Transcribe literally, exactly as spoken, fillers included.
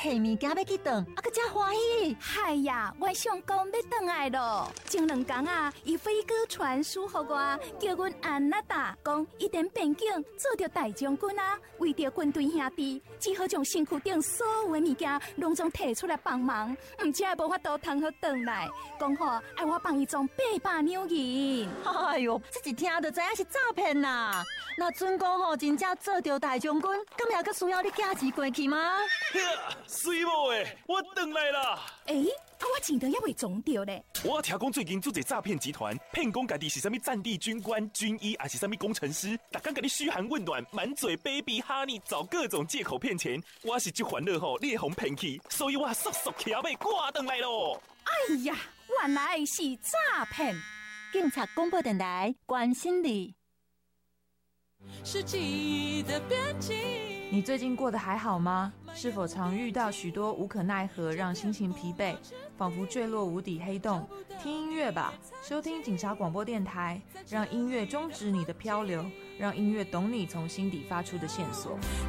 摕物件要去转，啊，佮遮欢喜。 嗨呀，我相公要转来咯。前两天啊，伊飞鸽传书给我，叫阮安娜达讲，一点边境做着大将军啊，为着军队兄弟，只好将身躯顶所有的物件拢总摕出来帮忙，唔只无法度通好转来，讲好爱我帮伊装八百两银。 哎哟，这一听就知影是诈骗啦！那准公吼真正做着大将军，咁也佮需要你寄钱过去吗？ 水某诶，我转来啦！ 诶、欸，啊，我钱都还未装着咧。 我听讲最近做一诈骗集团，骗讲家己是啥物战地军官、军医，还是啥物工程师，逐工甲你嘘寒问暖，满嘴 baby honey， 找各种借口骗钱。我是这烦恼吼，你会互骗去，所以我速速起尾挂转来咯。 哎呀，原来是诈骗！ 警察广播电台关心你。 是记忆的边境。 你最近过得还好吗？是否常遇到许多无可奈何，让心情疲惫，仿佛坠落无底黑洞？听音乐吧，收听警察广播电台，让音乐终止你的漂流，让音乐懂你从心底发出的线索。